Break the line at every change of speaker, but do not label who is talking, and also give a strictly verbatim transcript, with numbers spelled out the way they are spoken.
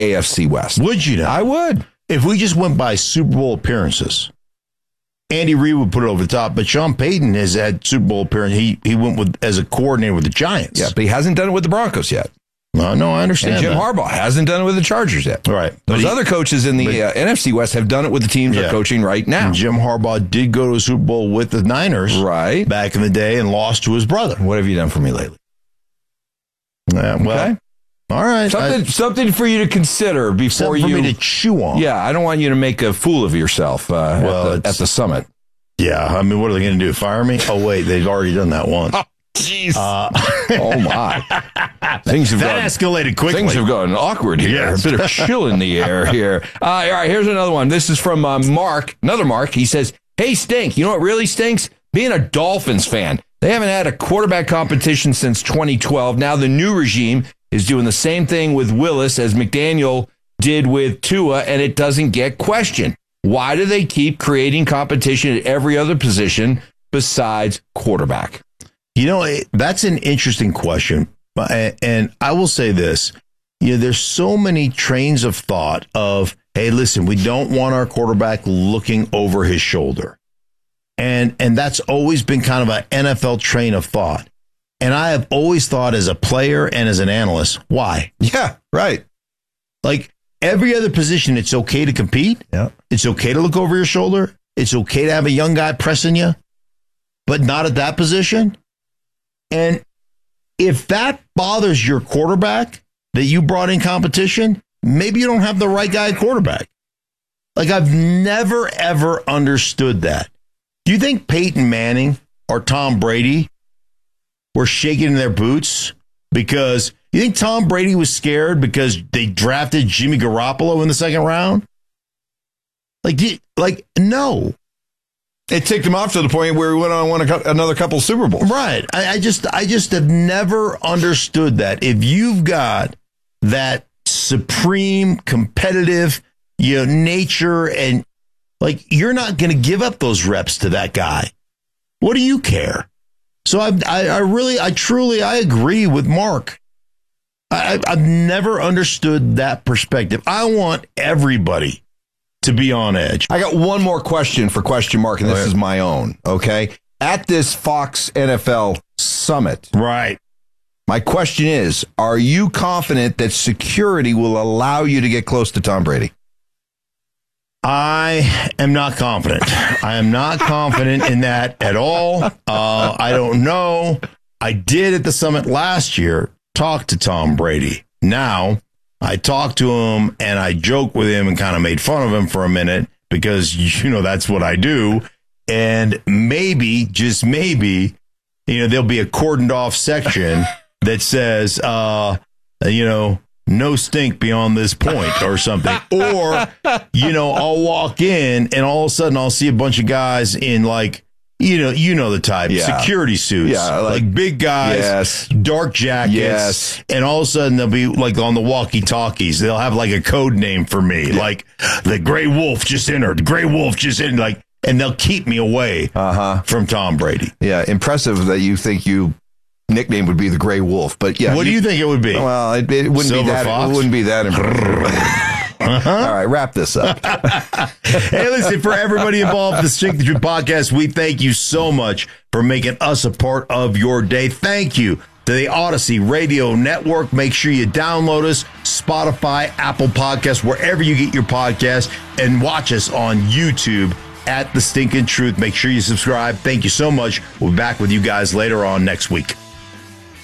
A F C West.
Would you know?
I would.
If we just went by Super Bowl appearances, Andy Reid would put it over the top, but Sean Payton has had Super Bowl appearance. He he went with as a coordinator with the Giants.
Yeah, but he hasn't done it with the Broncos yet.
No, no, I understand.
And Jim
that.
Harbaugh hasn't done it with the Chargers yet.
Right.
Those
he,
other coaches in the
but,
uh, N F C West have done it with the teams
yeah.
they're coaching right now.
And Jim Harbaugh did go to a Super Bowl with the Niners
right.
back in the day and lost to his brother.
What have you done for me lately?
Uh, well,
okay.
All right.
Something,
I,
something for you to consider before
for
you.
me to chew on.
Yeah, I don't want you to make a fool of yourself uh,
well,
at, the, at the summit.
Yeah, I mean, what are they going to do? Fire me? Oh, wait, they've already done that once.
Oh, jeez.
Uh,
oh, my. Things have
that
gone,
escalated quickly.
Things have gotten awkward here.
Yes.
A bit of chill in the air here. Uh, all right, here's another one. This is from uh, Mark, another Mark. He says, hey, Stink, you know what really stinks? Being a Dolphins fan. They haven't had a quarterback competition since twenty twelve. Now the new regime is doing the same thing with Willis as McDaniel did with Tua, and it doesn't get questioned. Why do they keep creating competition at every other position besides quarterback?
You know, it, that's an interesting question. And I will say this. You know, there's so many trains of thought of, hey, listen, we don't want our quarterback looking over his shoulder. And and that's always been kind of an N F L train of thought. And I have always thought as a player and as an analyst, why?
Yeah, right.
Like every other position, it's okay to compete.
Yeah.
It's okay to look over your shoulder. It's okay to have a young guy pressing you, but not at that position. And if that bothers your quarterback that you brought in competition, maybe you don't have the right guy at quarterback. Like I've never, ever understood that. Do you think Peyton Manning or Tom Brady were shaking in their boots because you think Tom Brady was scared because they drafted Jimmy Garoppolo in the second round? Like, like no.
It ticked him off to the point where he went on and won a, another couple of Super Bowls.
Right. I, I just, I just have never understood that. If you've got that supreme competitive, you know, nature and like, you're not going to give up those reps to that guy. What do you care? So I, I, I really, I truly, I agree with Mark. I, I've never understood that perspective. I want everybody to be on edge.
I got one more question for question mark, and this is my own. Okay, at this Fox N F L Summit,
right?
My question is: are you confident that security will allow you to get close to Tom Brady?
I am not confident. I am not confident in that at all. Uh, I don't know. I did at the summit last year talk to Tom Brady. Now, I talked to him and I joked with him and kind of made fun of him for a minute because, you know, that's what I do. And maybe, just maybe, you know, there'll be a cordoned off section that says, uh, you know, no stink beyond this point or something. Or, you know, I'll walk in and all of a sudden I'll see a bunch of guys in like, you know, you know the type, yeah. security suits,
yeah, like,
like big guys,
yes.
dark jackets.
Yes.
And all of a sudden they'll be like on the walkie-talkies. They'll have like a code name for me, yeah. like the Gray Wolf just entered, Gray Wolf just entered, like, and they'll keep me away uh-huh. from Tom Brady.
Yeah, impressive that you think you nickname would be the Gray Wolf, but yeah.
What you, do you think it would be?
Well, it, it wouldn't
Silver
be that.
Fox?
It wouldn't be that impressive. Uh-huh. All right, wrap this up.
Hey, listen, for everybody involved in the Stink the Truth podcast, we thank you so much for making us a part of your day. Thank you to the Odyssey Radio Network. Make sure you download us, Spotify, Apple Podcasts, wherever you get your podcast, and watch us on YouTube at The Stinkin' Truth. Make sure you subscribe. Thank you so much. We'll be back with you guys later on next week.